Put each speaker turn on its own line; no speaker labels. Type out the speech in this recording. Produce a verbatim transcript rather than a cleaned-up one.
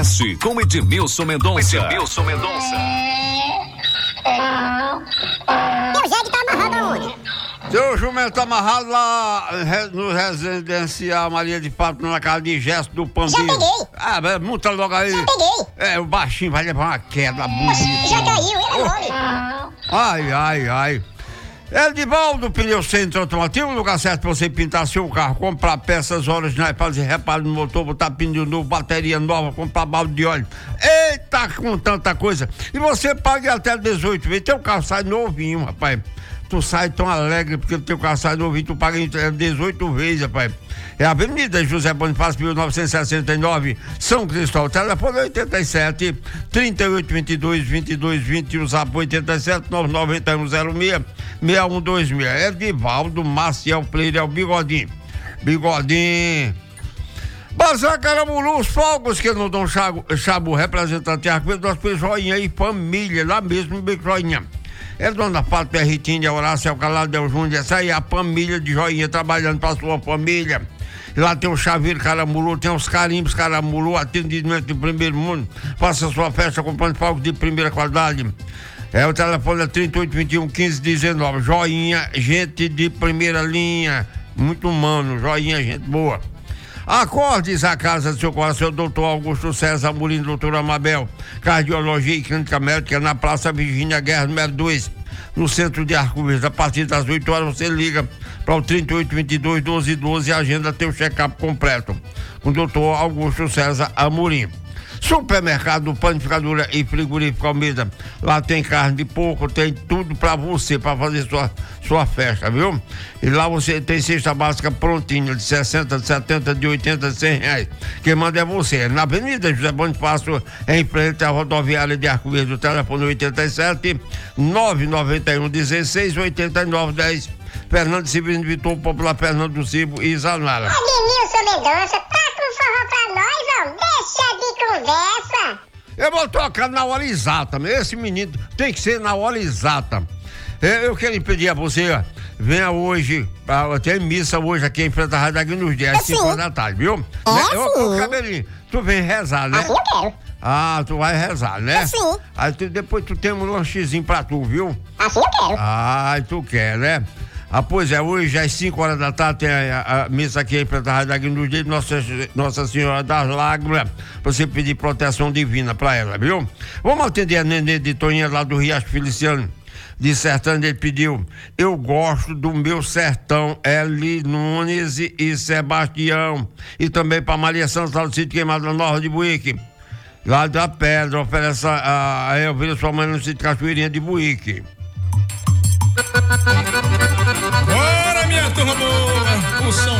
Com Edmilson Mendonça. Edmilson Mendonça.
E o jegue tá amarrado aonde?
Seu jumento tá amarrado lá no residencial Maria de Fato, na casa de Gesto do Pambinho.
Já peguei.
Ah, monta logo aí.
Já peguei.
É, o baixinho vai levar uma queda bonita.
Já caiu, é mole.
Ai, ai, ai. Edivaldo Pneu Centro Automotivo, lugar certo pra você pintar seu carro, comprar peças originais, fazer reparo no motor, botar pneu novo, bateria nova, comprar balde de óleo. Eita, com tanta coisa. E você paga até dezoito vezes. Teu carro sai novinho, rapaz. Tu sai tão alegre porque o teu carro sai novinho, tu paga dezoito vezes, rapaz. É a Avenida José Bonifácio, mil novecentos e sessenta e nove, São Cristóvão. Telefone oitenta e sete, trinta e oito, vinte e dois, vinte e dois, vinte, o zap oitenta e sete, nove nove um, zero seis, seis um dois seis. É Edivaldo Maciel Pleira, é o Bigodinho. Bigodinho. Bazar Caramuru, os fogos que não dão chabu, chabu representante Arco, nós temos joinha e família, lá mesmo no Beco Joinha. É Dona Fátima, Ritinha, Horácio, Alcalá, Del Júnior, essa aí é a família de joinha trabalhando pra sua família. Lá tem o chaveiro Caramuru, tem os carimbos Caramuru, atendimento de primeiro mundo. Faça sua festa comprando fogos de primeira qualidade. É, o telefone é trinta e oito, vinte e um, quinze, dezenove. Joinha, gente de primeira linha, muito humano, joinha, gente boa. Acordes a casa do seu coração, doutor Augusto César Amorim, doutor Amabel, Cardiologia e Clínica Médica, na Praça Virgínia Guerra, número dois, no centro de Arco Verde. A partir das oito horas você liga para o trinta e oito, vinte e dois, doze, doze e agenda teu check-up completo com o doutor Augusto César Amorim. Supermercado Panificadora e Frigorífico Almeida. Lá tem carne de porco, tem tudo pra você, pra fazer sua, sua festa, viu? E lá você tem cesta básica prontinha, de sessenta, de setenta, de oitenta, de cem reais. Quem manda é você. Na Avenida José Bonifácio, em frente à rodoviária de Arco Verde. O telefone oitenta e sete, nove nove um, dezesseis, oitenta e nove, dez. Fernando Severino Vitor, Popular Fernando do Cibo e Zanara.
Edmilson Mendonça, tá com forró pra nós, ó? Deixa de conversa.
Eu vou tocar na hora exata, esse menino tem que ser na hora exata. Eu, eu queria pedir a você, ó, venha hoje, pra, tem missa hoje aqui em frente à Rádio aqui nos dias, às cinco horas da tarde, viu?
É,
né?
sim.
Ô, cabelinho, tu vem rezar, né?
Assim eu quero.
Ah, tu vai rezar, né?
É, sim.
Aí tu, depois tu tem um lanchezinho pra tu, viu?
Assim eu quero.
Ah, tu quer, né? Ah, pois é, hoje às cinco horas da tarde tem a, a, a missa aqui em frente à Rádio aqui nos dias, Nossa, Nossa Senhora das Lágrimas, pra você pedir proteção divina pra ela, viu? Vamos atender a Nenê de Toninha lá do Riacho Feliciano. De Sertão, ele pediu: eu gosto do meu sertão, Eli Nunes e Sebastião. E também para Maria Santa do Sítio Queimada Nova de Buíque, lá da Pedra, oferece a, a Elvira, sua mãe no Sítio Cachoeirinha de Buíque.
Bora, minha turma boa, o som